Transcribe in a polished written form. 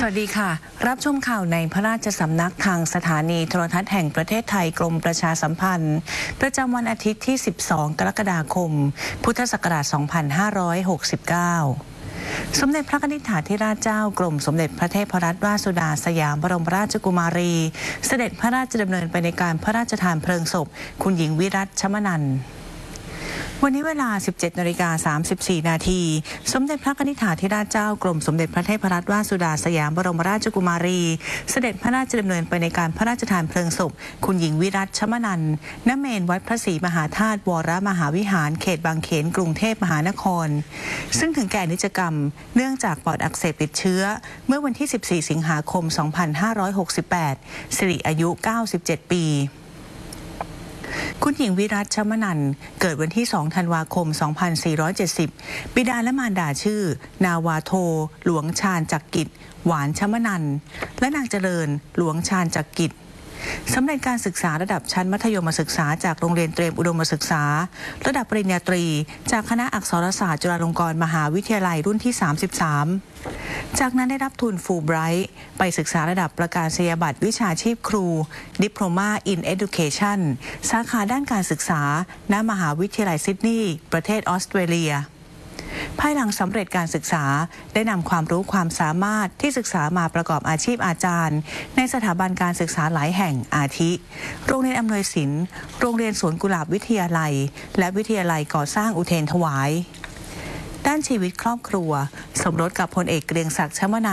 วัสดีค่ะรับชมข่าวในพระราชสำนักทางสถานีโทรทัศน์แห่งประเทศไทยกรมประชาสัมพันธ์ประจำวันอาทิตย์ที่ 12 กรกฎาคม พุทธศักราช 2569 สมเด็จพระนิธิธิราชเจ้ากรมสมเด็จพระเทพรัตนราชสุดาสยามบรมราชกุมารีเสด็จพระราชดำเนินไปในการพระราชทานเพลิงศพคุณหญิงวิรัติ ชมนันท์วันนี้เวลา 17:34 นาทีสมเด็จพระนิธิธิราชเจ้ากรมสมเด็จพระเทพรัตนราชสุดาสยามบรมราชกุมารีเสด็จพระราชดำเนินไปในการพระราชทานเพลิงศพคุณหญิงวิรัติ ชมนันท์ณ เมรุวัดพระศรีมหาธาตุวรมหาวิหารเขตบางเขนกรุงเทพมหานครซึ่งถึงแก่นิจกรรมเนื่องจากปอดอักเสบติดเชื้อเมื่อวันที่ 14 สิงหาคม 2568 สิริอายุ 97 ปีคุณหญิงวิรัติ ชมนันท์เกิดวันที่ 2 ธันวาคม 2470 บิดาและมารดาชื่อนาวาโทหลวงชาญจักกิจหวาน ชมนันท์และนางเจริญหลวงชาญจักกิจสำเร็จการศึกษาระดับชั้นมัธยมศึกษาจากโรงเรียนเตรียมอุดมศึกษาระดับปริญญาตรีจากคณะอักษรศาสตร์จุฬาลงกรณ์มหาวิทยาลัยรุ่นที่ 33 จากนั้นได้รับทุนฟูลไบรท์ไปศึกษาระดับประกาศนียบัตรวิชาชีพครู Diploma in Education สาขาด้านการศึกษาณมหาวิทยาลัยซิดนีย์ประเทศออสเตรเลียภายหลังสำเร็จการศึกษาได้นำความรู้ความสามารถที่ศึกษามาประกอบอาชีพอาจารย์ในสถาบันการศึกษาหลายแห่งอาทิโรงเรียนอำนวยสินโรงเรียนสวนกุหลาบวิทยาลัยและวิทยาลัยก่อสร้างอุเทรนถวายด้านชีวิตครอบครัวสมรสกับพลเอกเกรียงศักดิ์ ชมนันท์